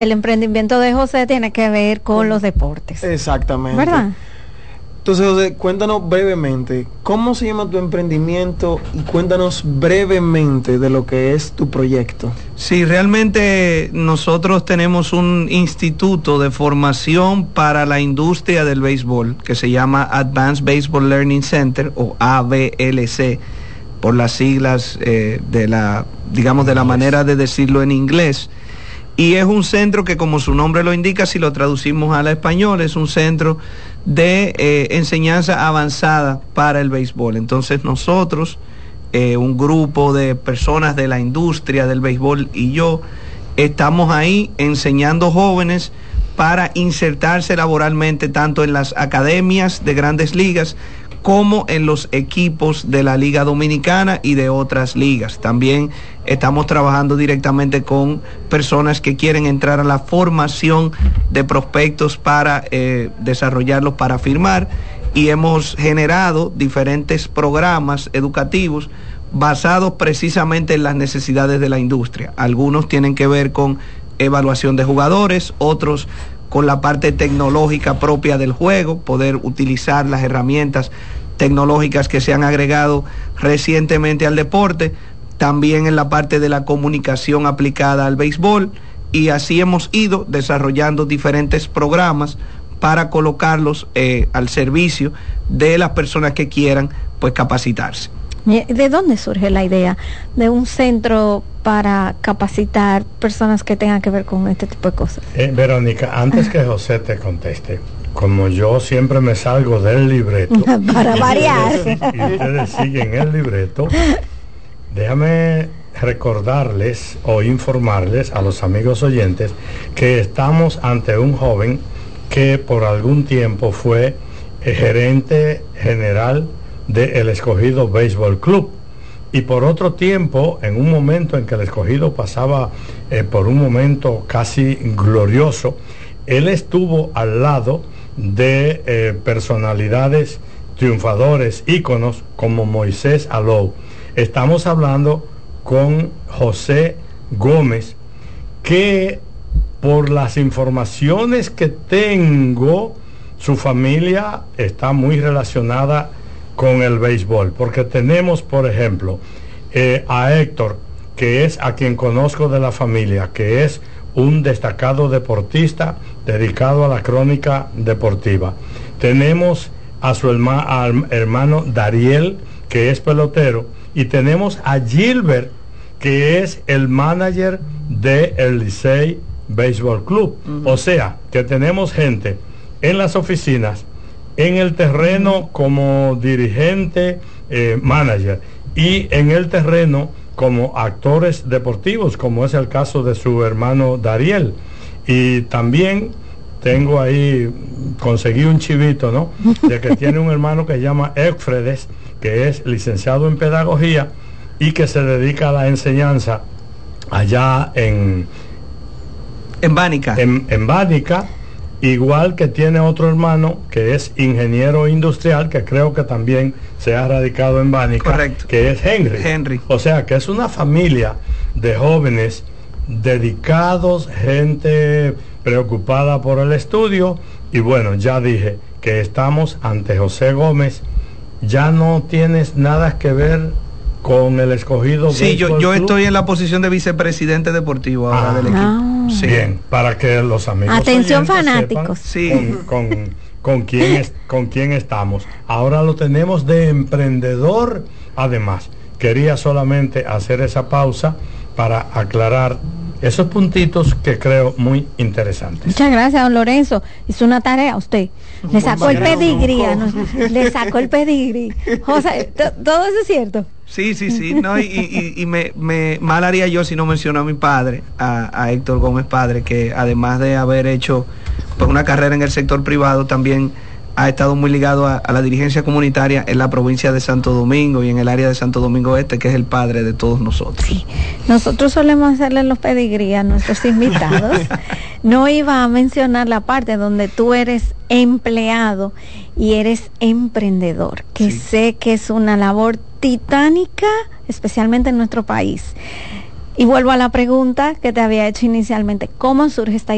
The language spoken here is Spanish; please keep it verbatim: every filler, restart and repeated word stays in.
el emprendimiento de José tiene que ver con los deportes. Exactamente. ¿Verdad? Entonces, José, cuéntanos brevemente, ¿cómo se llama tu emprendimiento? Y cuéntanos brevemente de lo que es tu proyecto. Sí, realmente nosotros tenemos un instituto de formación para la industria del béisbol que se llama Advanced Baseball Learning Center, o A B L C, por las siglas eh, de la, digamos, de la manera de decirlo en inglés. Y es un centro que, como su nombre lo indica, si lo traducimos al español, es un centro de eh, enseñanza avanzada para el béisbol. Entonces nosotros, eh, un grupo de personas de la industria del béisbol y yo, estamos ahí enseñando jóvenes para insertarse laboralmente tanto en las academias de grandes ligas como en los equipos de la Liga Dominicana y de otras ligas. También estamos trabajando directamente con personas que quieren entrar a la formación de prospectos para eh, desarrollarlos para firmar, y hemos generado diferentes programas educativos basados precisamente en las necesidades de la industria. Algunos tienen que ver con evaluación de jugadores, otros con la parte tecnológica propia del juego, poder utilizar las herramientas tecnológicas que se han agregado recientemente al deporte, también en la parte de la comunicación aplicada al béisbol, y así hemos ido desarrollando diferentes programas para colocarlos eh, al servicio de las personas que quieran pues capacitarse. ¿De dónde surge la idea de un centro para capacitar personas que tengan que ver con este tipo de cosas? Eh, Verónica, antes que José te conteste, como yo siempre me salgo del libreto para variar, y ustedes siguen el libreto, déjame recordarles o informarles a los amigos oyentes que estamos ante un joven que por algún tiempo fue gerente general del Escogido Béisbol Club, y por otro tiempo, en un momento en que el Escogido pasaba eh, por un momento casi glorioso, él estuvo al lado de eh, personalidades triunfadores, íconos como Moisés Alou. Estamos hablando con José Gómez, que por las informaciones que tengo, su familia está muy relacionada con el béisbol, porque tenemos, por ejemplo, eh, a Héctor, que es a quien conozco de la familia, que es un destacado deportista dedicado a la crónica deportiva. Tenemos a su herma, al hermano Dariel, que es pelotero, y tenemos a Gilbert, que es el manager del Licey Baseball Club. Uh-huh. O sea, que tenemos gente en las oficinas, en el terreno como dirigente, eh, manager, y en el terreno como actores deportivos, como es el caso de su hermano Dariel. Y también tengo ahí, conseguí un chivito, ¿no?, de que tiene un hermano que se llama Eufredes, que es licenciado en pedagogía y que se dedica a la enseñanza allá en en Bánica. En, en Bánica. Igual que tiene otro hermano que es ingeniero industrial, que creo que también se ha radicado en Bánica. Correcto. Que es Henry. Henry. O sea, que es una familia de jóvenes dedicados, gente preocupada por el estudio. Y bueno, ya dije que estamos ante José Gómez. Ya no tienes nada que ver con el Escogido. Sí, yo, yo estoy en la posición de vicepresidente deportivo ahora ah, del equipo. Ah. Sí. Bien, para que los amigos atención fanáticos sí. con, con, con, quién es, con quién estamos. Ahora lo tenemos de emprendedor. Además, quería solamente hacer esa pausa para aclarar esos puntitos que creo muy interesantes. Muchas gracias, don Lorenzo. Hizo una tarea a usted. Le sacó el pedigrí. ¿No? Le sacó el pedigrí. José, ¿todo eso es cierto? Sí, sí, sí. No, y y, y me, me mal haría yo si no menciono a mi padre, a, a Héctor Gómez padre, que además de haber hecho pues, una carrera en el sector privado, también ha estado muy ligado a, a la dirigencia comunitaria en la provincia de Santo Domingo y en el área de Santo Domingo Este, que es el padre de todos nosotros. Sí. Nosotros solemos hacerle los pedigrí a nuestros invitados. No iba a mencionar la parte donde tú eres empleado y eres emprendedor, que sí. Sé que es una labor titánica, especialmente en nuestro país. Y vuelvo a la pregunta que te había hecho inicialmente: ¿cómo surge esta